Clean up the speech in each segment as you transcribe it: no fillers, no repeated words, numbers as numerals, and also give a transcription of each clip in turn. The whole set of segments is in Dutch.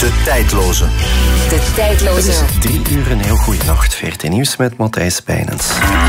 De tijdloze. De tijdloze. Het is 3 uur, een heel goede nacht. VRT Nieuws met Matthijs Bijnens.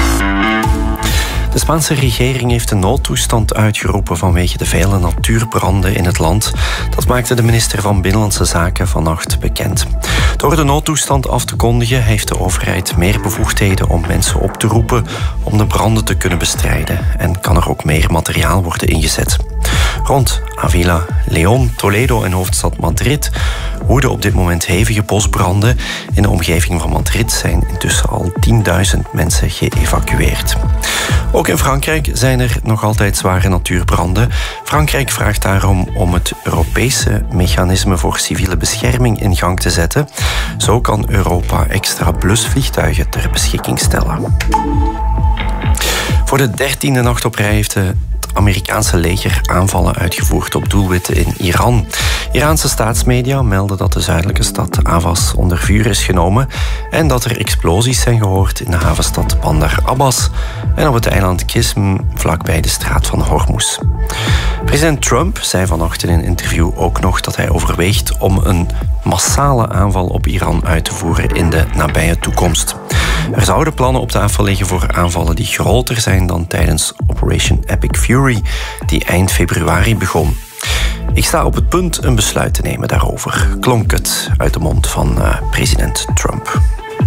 De Spaanse regering heeft een noodtoestand uitgeroepen vanwege de vele natuurbranden in het land. Dat maakte de minister van Binnenlandse Zaken vannacht bekend. Door de noodtoestand af te kondigen heeft de overheid meer bevoegdheden om mensen op te roepen om de branden te kunnen bestrijden en kan er ook meer materiaal worden ingezet. Rond Avila, León, Toledo en hoofdstad Madrid woeden op dit moment hevige bosbranden. In de omgeving van Madrid zijn intussen al 10.000 mensen geëvacueerd. Ook in Frankrijk zijn er nog altijd zware natuurbranden. Frankrijk vraagt daarom om het Europese mechanisme voor civiele bescherming in gang te zetten. Zo kan Europa extra blusvliegtuigen ter beschikking stellen. Voor de 13e nacht op rij heeft het Amerikaanse leger aanvallen uitgevoerd op doelwitten in Iran. Iraanse staatsmedia melden dat de zuidelijke stad Avaz onder vuur is genomen en dat er explosies zijn gehoord in de havenstad Bandar Abbas en op het eiland Qism vlakbij de straat van Hormuz. President Trump zei vannacht in een interview ook nog dat hij overweegt om een massale aanval op Iran uit te voeren in de nabije toekomst. Er zouden plannen op tafel liggen voor aanvallen die groter zijn dan tijdens Operation Epic Fury, die eind februari begon. Ik sta op het punt een besluit te nemen daarover, klonk het uit de mond van president Trump.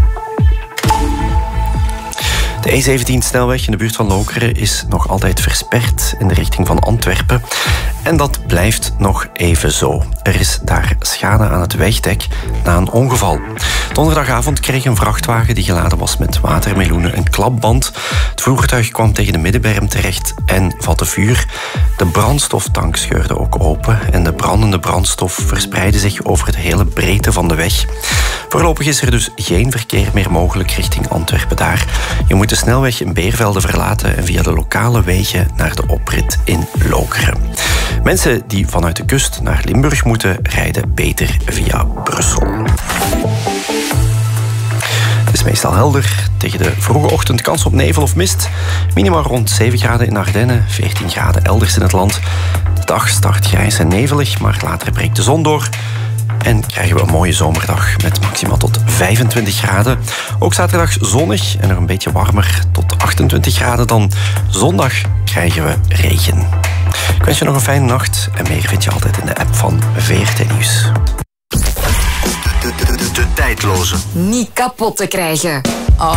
De E17-snelweg in de buurt van Lokeren is nog altijd versperd in de richting van Antwerpen. En dat blijft nog even zo. Er is daar schade aan het wegdek na een ongeval. Donderdagavond kreeg een vrachtwagen die geladen was met watermeloenen een klapband. Het voertuig kwam tegen de middenberm terecht en vatte vuur. De brandstoftank scheurde ook open en de brandende brandstof verspreidde zich over de hele breedte van de weg. Voorlopig is er dus geen verkeer meer mogelijk richting Antwerpen daar. Je moet de snelweg in Beervelde verlaten en via de lokale wegen naar de oprit in Lokeren. Mensen die vanuit de kust naar Limburg moeten, rijden beter via Brussel. Het is meestal helder. Tegen de vroege ochtend kans op nevel of mist. Minima rond 7 graden in Ardennen, 14 graden elders in het land. De dag start grijs en nevelig, maar later breekt de zon door. En krijgen we een mooie zomerdag met maxima tot 25 graden. Ook zaterdag zonnig en nog een beetje warmer tot 28 graden. Dan zondag krijgen we regen. Ik wens je nog een fijne nacht en meer vind je altijd in de app van VRT Nieuws. De tijdloze. Niet kapot te krijgen. Oh.